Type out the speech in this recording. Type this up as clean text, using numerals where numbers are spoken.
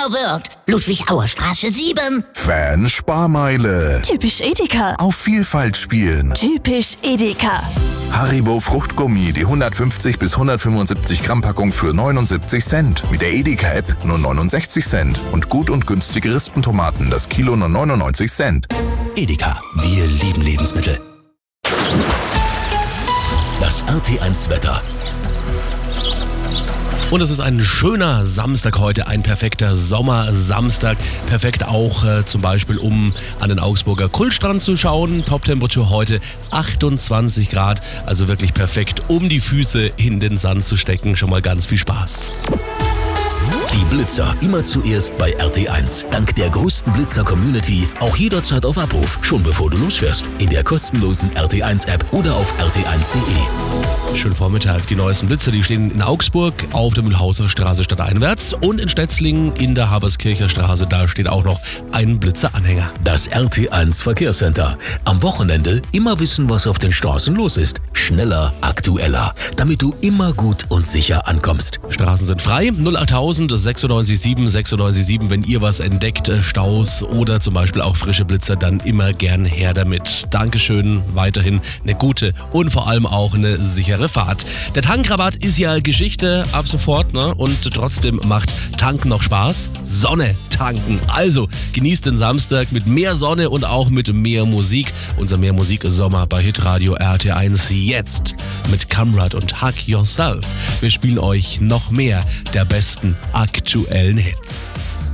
wirkt. Ludwig-Auer-Straße 7. Fan-Sparmeile. Typisch Edeka. Auf Vielfalt spielen. Typisch Edeka. Haribo Fruchtgummi, die 150 bis 175 Gramm Packung für 79 Cent. Mit der Edeka-App nur 69 Cent. Und gut und günstige Rispentomaten, das Kilo nur 99 Cent. Edeka, wir lieben Lebensmittel. Das RT1-Wetter. Und es ist ein schöner Samstag heute, ein perfekter Sommersamstag. Perfekt auch zum Beispiel, um an den Augsburger Kultstrand zu schauen. Toptemperatur heute 28 Grad, also wirklich perfekt, um die Füße in den Sand zu stecken. Schon mal ganz viel Spaß. Die Blitzer immer zuerst bei RT1. Dank der größten Blitzer-Community auch jederzeit auf Abruf, schon bevor du losfährst. In der kostenlosen RT1-App oder auf rt1.de. Schönen Vormittag. Die neuesten Blitzer, die stehen in Augsburg auf der Mühlhauser Straße stadteinwärts und in Stetzlingen in der Haberskircher Straße. Da steht auch noch ein Blitzeranhänger. Das RT1 Verkehrscenter. Am Wochenende immer wissen, was auf den Straßen los ist. Schneller, aktueller, damit du immer gut und sicher ankommst. Straßen sind frei. 08000 967 967. Wenn ihr was entdeckt, Staus oder zum Beispiel auch frische Blitzer, dann immer gern her damit. Dankeschön, weiterhin eine gute und vor allem auch eine sichere Fahrt. Der Tankrabatt ist ja Geschichte ab sofort, ne? Und trotzdem macht Tanken noch Spaß. Sonne tanken. Also genießt den Samstag mit mehr Sonne und auch mit mehr Musik. Unser Mehr Musik Sommer bei Hitradio RT1 jetzt mit Kamrat und Hug Yourself. Wir spielen euch noch mehr der besten aktuellen Hits.